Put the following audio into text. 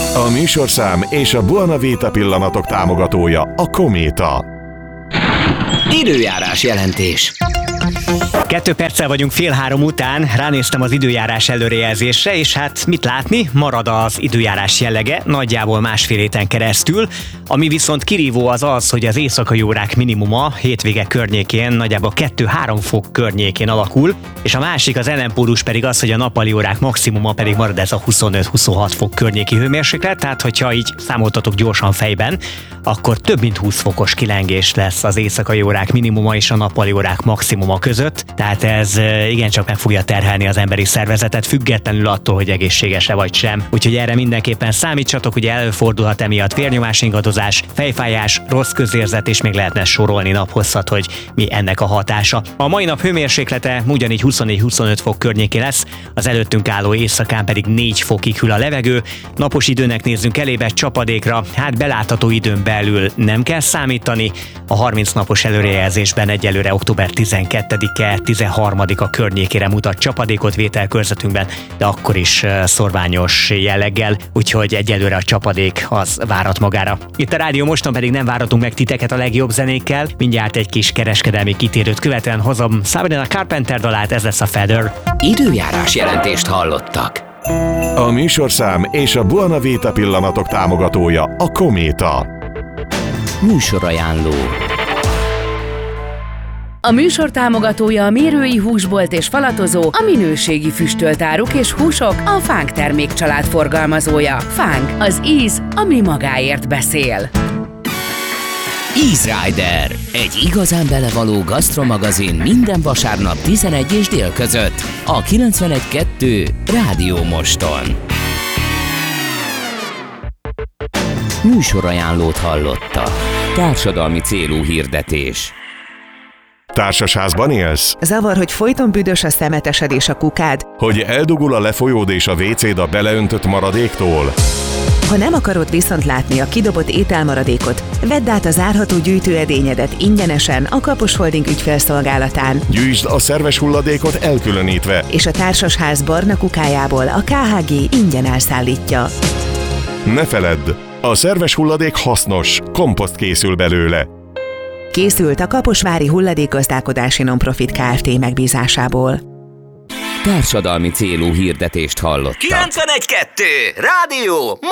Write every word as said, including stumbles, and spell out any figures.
A műsorszám és a Buona Vita pillanatok támogatója a Kométa. Időjárás jelentés. Kettő perccel vagyunk fél három után, ránéztem az időjárás előrejelzésre, és hát mit látni? Marad az időjárás jellege, nagyjából másfél héten keresztül. Ami viszont kirívó az az, hogy az éjszakai órák minimuma hétvége környékén nagyjából kettő-három fok környékén alakul, és a másik, az ellenpólus pedig az, hogy a nappali órák maximuma pedig marad ez a huszonöt-huszonhat fok környéki hőmérséklet, tehát hogyha így számoltatok gyorsan fejben, akkor több mint húsz fokos kilengés lesz az éjszakai órák minimuma és a nappali órák maximuma között, tehát ez igencsak meg fogja terhelni az emberi szervezetet, függetlenül attól, hogy egészséges-e vagy sem. Úgyhogy erre mindenképpen számítsatok, ugye előfordulhat emiatt vérnyomásingadozás, fejfájás, rossz közérzet, és még lehetne sorolni naphosszat, hogy mi ennek a hatása. A mai nap hőmérséklete ugyanígy huszonnégy-huszonöt fok környékén lesz, az előttünk álló éjszakán pedig négy fokig hűl a levegő. Napos időnek nézzünk elébe, csapadékra, hát belátható időn belül nem kell számítani. A harminc napos előrejelzésben egyelőre október tizenkettedike, tizenharmadika környékére mutat csapadékot vételkörzetünkben, de akkor is szorványos jelleggel, úgyhogy egyelőre a csapadék az várat magára. Itt a Rádió Moston pedig nem váratunk meg titeket a legjobb zenékkel, mindjárt egy kis kereskedelmi kitérőt követően hozom Sabrina Carpenter dalát, ez lesz a Feather. Időjárás jelentést hallottak. A műsorszám és a Buona Vita pillanatok támogatója a Kométa. Műsorajánló. A műsor támogatója a Mérői Húsbolt és Falatozó, a minőségi füstölt áruk és húsok, a Fánk termékcsalád forgalmazója. Fánk, az íz, ami magáért beszél. Easy Rider, egy igazán belevaló gasztromagazin minden vasárnap tizenegy és dél között a kilencvenegy kettő Rádió Moston. Műsorajánlót hallottak. Társadalmi célú hirdetés. Társasházban élsz? Zavar, hogy folyton büdös a szemetesed és a kukád? Hogy eldugul a lefolyód és a vécéd a beleöntött maradéktól? Ha nem akarod viszont látni a kidobott ételmaradékot, vedd át a zárható gyűjtőedényedet ingyenesen a Kapos Holding ügyfélszolgálatán. Gyűjtsd a szerves hulladékot elkülönítve, És a társasház barna kukájából a ká há gé ingyen elszállítja. ne feledd, a szerves hulladék hasznos, komposzt készül belőle. Készült a Kaposvári Hulladékgazdálkodási Nonprofit Kft. Megbízásából. Társadalmi célú hirdetést hallottak. kilencvenegy kettő Rádió